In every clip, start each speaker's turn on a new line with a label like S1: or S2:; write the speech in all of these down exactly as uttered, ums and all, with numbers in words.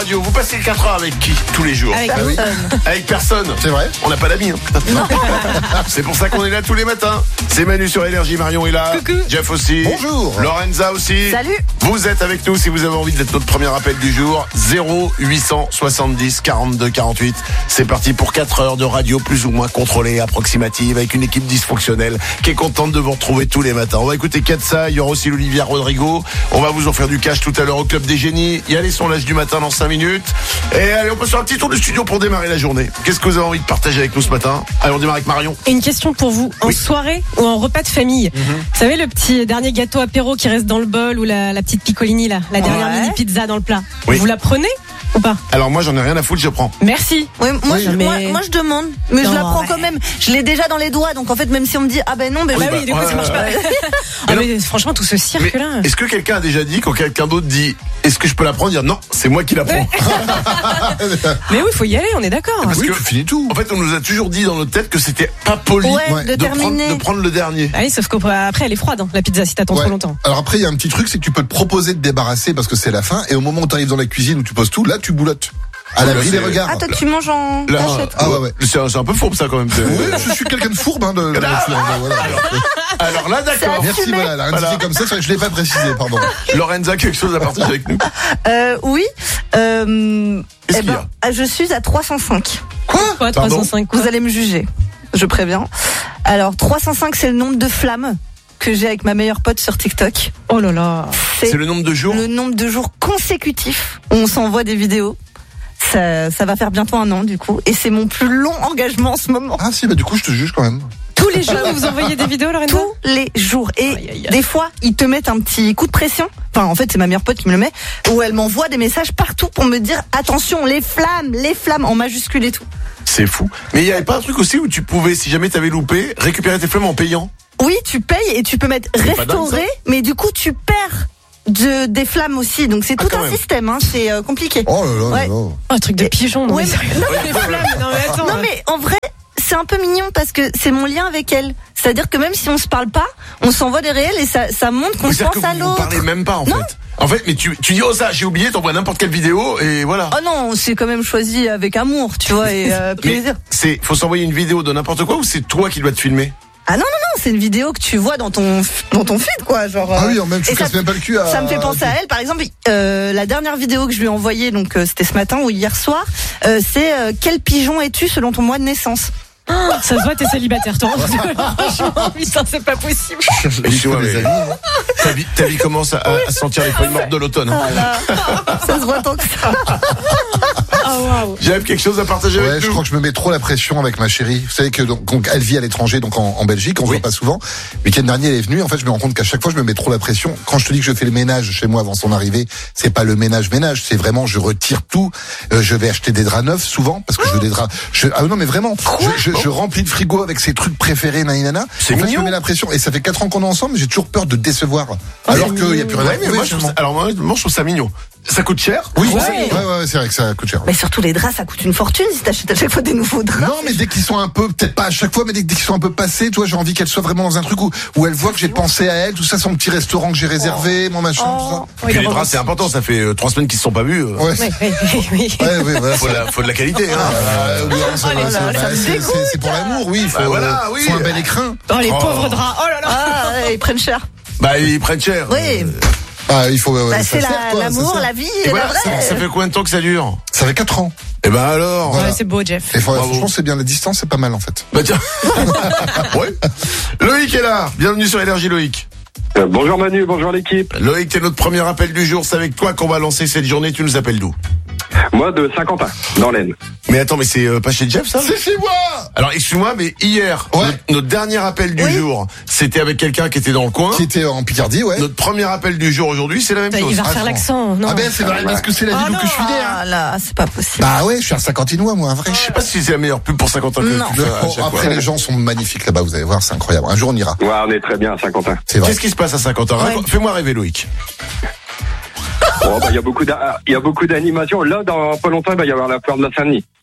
S1: Vous passez le quatre heures avec qui tous les jours?
S2: Avec
S1: Ah oui.
S2: personne.
S1: Avec personne.
S3: C'est vrai.
S1: On n'a pas d'amis. Hein. C'est pour ça qu'on est là tous les matins. C'est Manu sur Énergie, Marion est là.
S2: Coucou.
S1: Jeff aussi.
S3: Bonjour.
S1: Lorenza aussi.
S2: Salut.
S1: Vous êtes avec nous si vous avez envie d'être notre premier appel du jour. zéro huit cent soixante-dix quarante-deux quarante-huit. C'est parti pour quatre heures de radio plus ou moins contrôlée, approximative, avec une équipe dysfonctionnelle qui est contente de vous retrouver tous les matins. On va écouter Katsa, il y aura aussi l'Olivia Rodrigo. On va vous en faire du cash tout à l'heure au Club des Génies. Il y a les sondages du matin dans cinq minutes. Et allez, on peut faire un petit tour de studio pour démarrer la journée. Qu'est-ce que vous avez envie de partager avec nous ce matin? Allez, on démarre avec Marion.
S2: Une question pour vous. En
S1: Oui.
S2: soirée ou en repas de famille,
S1: Mm-hmm.
S2: vous savez le petit dernier gâteau apéro qui reste dans le bol ou la, la petite piccolini là, la dernière
S4: Ouais.
S2: mini pizza dans le plat.
S1: Oui.
S2: Vous la prenez ou pas?
S1: Alors moi, j'en ai rien à foutre, je prends.
S2: Merci.
S4: Oui, moi,
S3: Oui,
S4: je,
S2: mais-
S4: moi, moi, je demande, mais
S2: Non,
S4: je la prends
S2: ouais.
S4: quand même. Je l'ai déjà dans les doigts, donc en fait, même si on me dit ah ben non, ben
S1: Oui,
S4: bah
S1: bah,
S4: oui,
S2: du coup,
S1: ouais,
S2: ça marche pas.
S1: ouais,
S2: Ah,
S1: Mais
S2: mais franchement, tout ce
S1: Mais
S2: cirque là.
S1: est-ce que quelqu'un a déjà dit, quand quelqu'un d'autre dit est-ce que je peux la prendre, dire non, c'est moi qui la prends?
S2: Mais oui, il faut y aller, on est d'accord.
S1: Parce
S3: Oui,
S1: que-
S3: tu finis tout.
S1: En fait, on nous a toujours dit dans notre tête que c'était pas poli
S4: Ouais,
S3: Ouais.
S4: de,
S1: de, prendre,
S4: terminer.
S1: de prendre le dernier.
S2: Ah oui, sauf qu'après elle est froide, hein, la pizza, si t'attends
S3: Ouais.
S2: trop longtemps.
S3: Alors après, il y a un petit truc, c'est que tu peux te proposer de débarrasser parce que c'est la fin, et au moment où tu arrives dans la cuisine où tu poses tout, là, tu boulottes. À
S1: Là,
S3: l'abri
S1: c'est-
S3: des regards.
S4: Ah, toi, tu manges en
S1: Là,
S4: cachette.
S3: Ah ouais, ouais.
S1: C'est un, c'est un peu fourbe ça quand même.
S3: Oui, je suis quelqu'un de fourbe, hein, de, de nature, hein, voilà.
S1: Alors là, d'accord.
S3: Merci,
S4: assumé.
S3: voilà, la
S1: Voilà.
S3: voilà. comme ça, c'est vrai que je l'ai pas précisé, pardon.
S1: Lorenza, quelque chose à partager avec nous?
S4: Euh, oui. Euh,
S1: Qu'est-ce
S4: eh
S1: qu'il y
S4: ben, ah, je suis à trois cent cinq.
S1: Quoi?
S2: Quoi,
S1: Pardon
S2: trois cent cinq quoi.
S4: Vous allez me juger. Je préviens. Alors, trois cent cinq, c'est le nombre de flammes que j'ai avec ma meilleure pote sur TikTok.
S2: Oh là là.
S1: C'est le nombre de jours?
S4: le nombre de jours consécutifs où on s'envoie des vidéos. Ça, ça va faire bientôt un an du coup, et c'est mon plus long engagement en ce moment.
S3: Ah si, bah du coup, je te juge quand même.
S2: Tous les jours, vous envoyez des vidéos, Lorenza?
S4: Tous les jours. Et
S2: Aïe, aïe, aïe.
S4: des fois, ils te mettent un petit coup de pression. Enfin, en fait, c'est ma meilleure pote qui me le met, où elle m'envoie des messages partout pour me dire attention, les flammes, les flammes en majuscule et tout.
S1: C'est fou. Mais il y avait pas un truc aussi où tu pouvais, si jamais t'avais loupé, récupérer tes flammes en payant?
S4: Oui, tu payes et tu peux mettre
S1: C'est pas dingue,
S4: restaurer, mais du coup, tu perds de, des flammes aussi. Donc c'est
S1: Ah,
S4: tout
S1: quand
S4: un
S1: même.
S4: système, hein. C'est euh, compliqué.
S3: Oh là là
S4: Ouais.
S3: là là.
S2: Oh, un truc de pigeon, non
S4: Ouais,
S2: mais sérieux. Les flammes, non mais attends.
S4: Non mais en vrai, c'est un peu mignon parce que c'est mon lien avec elle. C'est-à-dire que même si on se parle pas, on s'envoie des réels et ça, ça montre qu'on
S1: C'est-à-dire
S4: pense
S1: que
S4: à
S1: vous vous
S4: l'autre.
S1: parlez même pas en
S4: Non.
S1: fait. En fait, mais tu, tu dis oh ça, j'ai oublié, t'envoies n'importe quelle vidéo et voilà.
S4: Oh non, on s'est quand même choisi avec amour, tu vois, et euh,
S1: Mais
S4: plaisir.
S1: c'est, faut s'envoyer une vidéo de n'importe quoi ou c'est toi qui dois te filmer?
S4: Ah non non non, c'est une vidéo que tu vois dans ton dans ton feed quoi, genre.
S3: Ah
S4: euh,
S3: oui, en même, tu
S4: et
S3: te casses
S4: ça-
S3: même pas le cul à...
S4: Ça me fait penser à elle, par exemple, euh, la dernière vidéo que je lui ai envoyée, donc euh, c'était ce matin ou hier soir, euh, c'est euh, quel pigeon es-tu selon ton mois de naissance?
S2: Ça se voit, t'es célibataire, toi. Franchement, putain, c'est pas possible.
S1: Mais tu vois,
S3: les
S1: mais
S3: amis, hein.
S1: ta vie, ta vie commence à, à sentir les feuilles mortes de l'automne. hein.
S4: Voilà. Ça se voit tant que ça.
S2: Ah waouh.
S1: J'avais quelque chose à partager
S3: Ouais,
S1: avec
S3: je
S1: nous.
S3: crois que je me mets trop la pression avec ma chérie. Vous savez que donc, donc, elle vit à l'étranger, donc en, en Belgique, on se
S1: Oui.
S3: voit pas souvent. Le week-end dernier, elle est venue. En fait, je me rends compte qu'à chaque fois, je me mets trop la pression. Quand je te dis que je fais le ménage chez moi avant son arrivée, c'est pas le ménage ménage, c'est vraiment je retire tout. Euh, je vais acheter des draps neufs souvent parce que je veux des draps. Je, ah non, mais vraiment, je, je, je remplis le frigo avec ses trucs préférés, nanana.
S1: C'est
S3: en fait, je
S1: mignon.
S3: me mets la pression et ça fait quatre ans qu'on est ensemble. J'ai toujours peur de décevoir. Alors
S2: c'est
S3: qu'il y a plus rien
S1: Ouais,
S3: à
S1: mais
S3: prouver,
S1: moi, je trouve ça,
S3: finalement.
S1: alors moi, moi, je trouve ça mignon. Ça coûte cher?
S3: Oui,
S4: Ouais.
S3: ouais, ouais, ouais, c'est vrai que ça coûte cher.
S4: Mais surtout les draps, ça coûte une fortune si t'achètes à chaque fois des nouveaux draps.
S3: Non, mais dès qu'ils sont un peu, peut-être pas à chaque fois, mais dès, dès qu'ils sont un peu passés, toi, j'ai envie qu'elle soit vraiment dans un truc où, où elle voit que j'ai pensé à elle, tout ça, son petit restaurant que j'ai réservé, mon machin,
S4: Oh.
S3: tout
S1: Puis les draps, c'est important, ça fait euh, trois semaines qu'ils se sont pas vus. euh.
S3: ça. Ouais.
S2: Oui, oui, oui, oui.
S3: Ouais, ouais, voilà.
S1: Faut, de la, faut de la qualité, hein.
S3: Euh, oui, ça
S4: Oh là
S3: va,
S4: là,
S3: c'est-
S4: ça
S3: bah,
S4: me
S3: c'est-
S4: dégoûte.
S3: c'est c'est pour l'amour, oui. Il faut,
S1: Bah voilà,
S3: euh,
S1: oui.
S3: faut un bel écrin.
S2: Oh, les
S1: Oh.
S2: pauvres draps. Oh là là.
S4: Ah, ouais, ils prennent cher.
S1: Bah, ils prennent cher.
S4: Oui.
S1: Euh,
S3: Ah, il faut. ouais,
S4: Bah,
S3: ça
S4: c'est
S3: sert,
S4: la-
S3: quoi, ça
S4: l'amour,
S3: sert.
S4: la vie
S1: Et
S4: et
S1: voilà,
S4: la
S1: ça,
S4: vraie.
S1: ça fait combien de temps que ça dure?
S3: Ça fait quatre ans.
S1: Eh ben alors.
S3: Voilà.
S2: Ouais, c'est beau, Jeff.
S3: Et faut-
S1: Bravo.
S3: franchement, c'est bien. La distance, c'est pas mal, en fait.
S1: Bah tiens. Ouais. Loïc est là. Bienvenue sur Énergie, Loïc.
S5: Euh, bonjour Manu, bonjour l'équipe.
S1: Loïc, t'es notre premier appel du jour. C'est avec toi qu'on va lancer cette journée. Tu nous appelles d'où?
S5: Moi de Saint-Quentin, dans l'Aisne.
S1: Mais attends, mais c'est euh, pas chez Jeff, ça?
S3: C'est chez moi!
S1: Alors, excuse-moi, mais hier,
S3: Ouais.
S1: notre, notre dernier appel du
S4: Oui.
S1: jour, c'était avec quelqu'un qui était dans le coin.
S3: Qui était en Picardie, ouais.
S1: Notre premier appel du jour aujourd'hui, c'est la même
S2: Il
S1: chose.
S2: va refaire
S3: Ah,
S2: l'accent. Non.
S3: Ah ben, c'est vrai, parce que c'est la
S2: Ah
S3: ville où que je suis né, hein.
S4: Ah là, c'est pas possible.
S3: Bah ouais, je suis un Saint-Quentinois, moi, un vrai.
S1: Je sais pas si c'est la meilleure pub pour Saint-Quentin que
S4: Non.
S1: tu fais à
S3: Bon,
S1: chaque
S3: après,
S1: fois.
S3: les gens sont magnifiques là-bas, vous allez voir, c'est incroyable. Un jour, on ira.
S5: Ouais, on est très bien à Saint-Quentin.
S3: C'est vrai.
S1: Qu'est-ce qui se passe à Saint-Quentin?
S4: Ouais.
S1: Raconte- Fais-moi rêver, Loïc.
S5: Oh, bah, il y a beaucoup d'a- il y a beaucoup d'animations. Là, dans pas longtemps, il va y avoir la fleur de la Saint-Denis.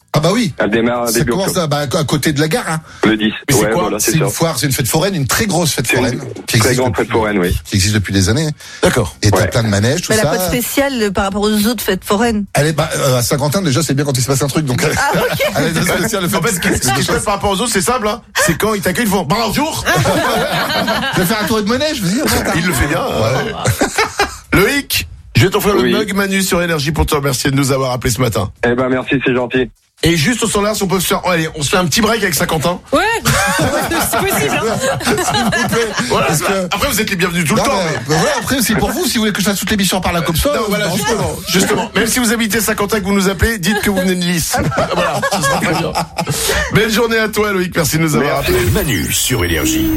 S3: Ah bah oui.
S5: Elle démarre
S3: C'est
S5: début
S3: comment
S5: octobre.
S3: ça bah, à côté de la gare, hein.
S5: Le dix.
S1: Mais c'est
S5: Ouais,
S1: quoi
S5: voilà,
S3: C'est
S5: c'est ça.
S3: une foire, c'est une fête foraine, une très grosse fête
S5: C'est
S3: foraine.
S5: une
S3: qui
S5: très
S3: existe
S5: grande
S3: depuis-
S5: fête foraine, oui.
S3: Qui existe depuis des années.
S1: D'accord.
S3: Et t'as
S5: Ouais.
S3: plein de manèges, tout
S4: Mais elle
S3: ça.
S4: a pas de spécial euh, par rapport aux autres fêtes foraines.
S3: Elle est, bah, euh, à Saint-Quentin, déjà, c'est bien quand il se passe un truc, donc.
S4: Ah, ok.
S3: Elle est de spécial, le fait
S1: En fait, ce qui ce qui se passe par rapport aux autres, c'est simple, hein. C'est quand ils t'accueillent, ils font bonjour.
S3: Je vais faire un tour de monnaie, je veux dire.
S1: Il le fait bien. Ouais. Loïc, je vais t'offrir
S5: Oui.
S1: le mug Manu sur Énergie pour te remercier de nous avoir appelés ce matin.
S5: Eh ben, merci, c'est gentil.
S1: Et juste au standard, si on peut se faire, oh, allez, on se fait un petit break avec Saint-Quentin.
S2: Ouais, c'est possible. Hein.
S1: Voilà,
S3: Parce que-
S1: après, vous êtes les bienvenus tout le
S3: Non,
S1: temps.
S3: mais,
S1: mais-
S3: bah voilà, après, c'est pour vous, si vous voulez que je fasse toute l'émission par là comme ça.
S1: Non, voilà,
S3: euh,
S1: justement, justement. Même si vous habitez Saint-Quentin, que vous nous appelez, dites que vous venez de Nice. Voilà, ce sera très bien. Belle journée à toi, Loïc. Merci de nous avoir appelés.
S6: Manu sur Énergie.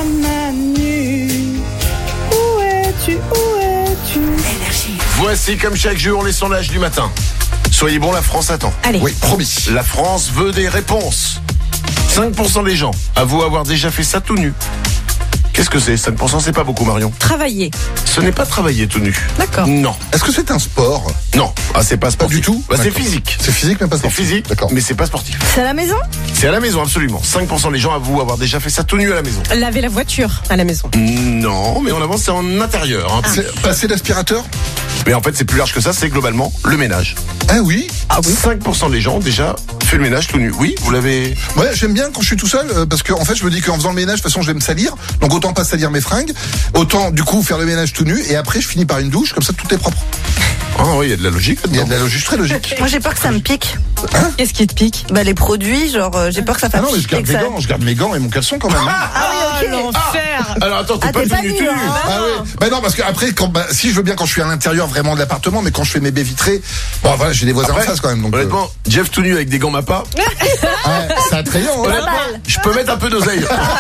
S1: Voici, comme chaque jour, les sondages du matin. Soyez bons, la France attend.
S2: Allez.
S3: Oui, promis.
S1: La France veut des réponses. cinq pour cent des gens avouent avoir déjà fait ça tout nu. Qu'est-ce que c'est? cinq pour cent, c'est pas beaucoup, Marion.
S2: Travailler.
S1: Ce n'est pas travailler tout nu.
S2: D'accord.
S1: Non.
S3: Est-ce que c'est un sport?
S1: Non. Ah, c'est pas sportif.
S3: du tout
S1: Bah, c'est
S3: D'accord.
S1: physique.
S3: C'est physique, mais pas
S1: C'est
S3: sportif.
S1: physique,
S3: D'accord.
S1: mais c'est pas sportif.
S4: C'est à la maison?
S1: C'est à la maison, absolument. cinq pour cent des gens avouent avoir déjà fait ça tout nu à la maison.
S2: Laver la voiture à la maison.
S1: Non, mais on avance, c'est en intérieur. hein.
S3: C'est passer l'aspirateur?
S1: Mais en fait, c'est plus large que ça, c'est globalement le ménage.
S3: Ah oui.
S1: Ah oui. cinq pour cent des gens ont déjà fait le ménage tout nu. Oui, vous l'avez.
S3: Ouais, j'aime bien quand je suis tout seul, euh, parce que en fait, je me dis qu'en faisant le ménage, de toute façon, je vais me salir. Donc autant pas salir mes fringues, autant du coup faire le ménage tout nu, et après, je finis par une douche, comme ça, tout est propre.
S1: Ah oui, il y a de la logique
S3: Il y a
S1: là-dedans.
S3: de la logique, très logique.
S4: Moi j'ai peur que ça me pique.
S2: Qu'est-ce qui te pique?
S4: Bah les produits, genre euh, j'ai peur que ça
S3: Ah
S4: fasse
S3: non, mais je garde
S4: piquer,
S3: mes
S4: que ça-
S3: gants, je garde mes gants et mon caleçon quand même. hein.
S4: Ah oui, ok.
S2: l'enfer.
S1: Alors attends, t'es
S4: Ah,
S1: pas
S4: t'es
S1: tout
S4: pas
S1: nu,
S4: nu,
S1: tout nu.
S4: hein.
S3: Ah oui. Bah non, parce que après, quand, bah, si je veux bien quand je suis à l'intérieur vraiment de l'appartement, mais quand je fais mes baies vitrées, bon voilà, j'ai des voisins
S1: Après,
S3: en face quand même. Donc, euh,
S1: Honnêtement, Jeff tout nu avec des gants Mappa,
S3: ouais, c'est attrayant. Hein.
S1: honnêtement, je peux mettre un peu d'oseille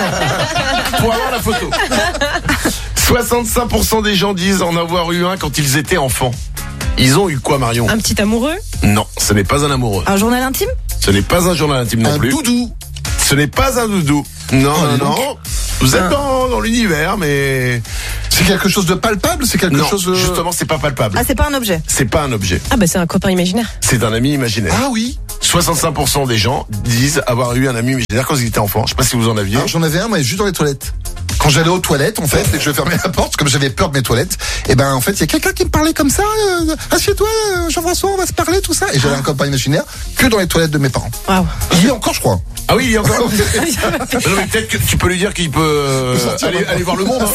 S1: pour avoir la photo. soixante-cinq pour cent des gens disent en avoir eu un quand ils étaient enfants. Ils ont eu quoi, Marion?
S2: Un petit amoureux?
S1: Non, ce n'est pas un amoureux.
S4: Un journal intime?
S1: Ce n'est pas un journal intime non
S3: Un
S1: plus.
S3: doudou.
S1: Ce n'est pas un doudou. Non,
S3: Oh,
S1: non,
S3: dis donc.
S1: non. Vous êtes dans, dans l'univers, mais
S3: C'est quelque chose de palpable, c'est quelque
S1: non,
S3: chose. euh,
S1: justement, c'est pas palpable.
S4: Ah c'est pas un objet.
S1: C'est pas un objet.
S2: Ah bah c'est un copain imaginaire.
S1: C'est un ami imaginaire.
S3: Ah oui.
S1: soixante-cinq pour cent des gens disent avoir eu un ami imaginaire quand ils étaient enfants. Je sais pas si vous en aviez.
S3: Alors, j'en avais un, mais juste dans les toilettes. Quand j'allais aux toilettes, en fait, et que je fermais la porte, comme j'avais peur de mes toilettes, et ben en fait, il y a quelqu'un qui me parlait comme ça. Euh, Assieds-toi, euh, Jean-François, on va se parler, tout ça. Et j'avais un copain imaginaire que dans les toilettes de mes parents.
S2: Waouh.
S3: Il y est encore, je crois.
S1: Ah oui, il y a encore. Non, mais peut-être que tu peux lui dire qu'il peut euh,
S3: sortir
S1: aller,
S3: maintenant.
S1: aller voir le monde.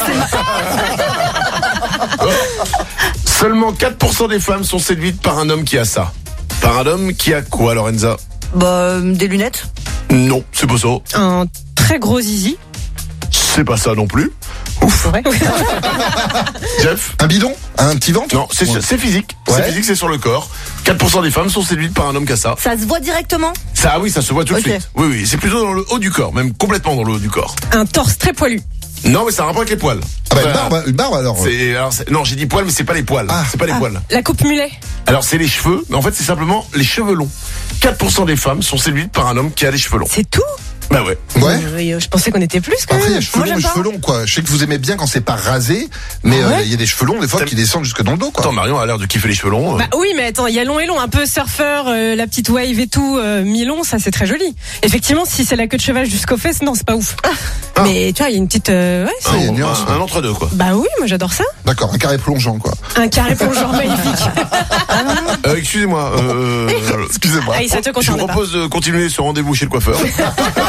S1: hein. Seulement quatre pour cent des femmes sont séduites par un homme qui a ça. Par un homme qui a quoi, Lorenza?
S4: Bah euh, des lunettes.
S1: Non, c'est pas ça.
S2: Un très gros zizi.
S1: C'est pas ça non plus.
S2: Ouais.
S1: Jeff?
S3: Un bidon, un petit ventre.
S1: Non, c'est
S3: Ouais.
S1: c'est physique.
S3: Ouais.
S1: C'est physique, c'est sur le corps. quatre pour cent des femmes sont séduites par un homme qui a ça.
S4: Ça se voit directement.
S1: Ça, ah oui, ça se voit tout de
S4: Ok.
S1: suite. Oui, oui, c'est plutôt dans le haut du corps, même complètement dans le haut du corps.
S2: Un torse très poilu.
S1: Non, mais ça a un rapport avec les poils.
S3: Ah bah, une
S1: Voilà.
S3: barbe, une barbe alors.
S1: C'est, alors, c'est- non, j'ai dit poils, mais c'est pas les poils.
S3: Ah.
S1: C'est pas les poils.
S2: La coupe mulet.
S1: Alors, c'est les cheveux, mais en fait, c'est simplement les cheveux longs. quatre pour cent des femmes sont séduites par un homme qui a les cheveux longs.
S2: C'est tout?
S1: Bah ouais.
S3: Ouais.
S2: Euh, Je pensais qu'on était plus quand
S3: Après, il y a
S2: même.
S3: cheveux
S4: Moi,
S3: longs et
S4: j'aime pas.
S3: cheveux longs, quoi. Je sais que vous aimez bien quand c'est pas rasé, mais
S2: Ah ouais
S3: euh, il y a des cheveux longs, des fois,
S1: T'aimes-
S3: qui descendent jusque dans le dos, quoi.
S1: Attends, Marion a l'air de kiffer les cheveux longs. euh.
S2: Bah oui, mais attends, il y a long et long, un peu surfeur, euh, la petite wave et tout, euh, mi-long, ça c'est très joli. Effectivement, si c'est la queue de cheval jusqu'aux fesses, non, c'est pas ouf. Mais tu vois, il y a une petite, euh, ouais,
S1: Un,
S3: il y a une nuance,
S1: un- un
S3: ouais.
S1: entre-deux, quoi.
S2: bah oui, moi j'adore ça.
S3: D'accord, un carré plongeant, quoi.
S2: Un carré plongeant magnifique.
S1: Euh, excusez-moi. Euh,
S3: Excusez-moi.
S2: Ah, ça te
S1: je vous
S2: concerne pas.
S1: propose de continuer ce rendez-vous chez le coiffeur.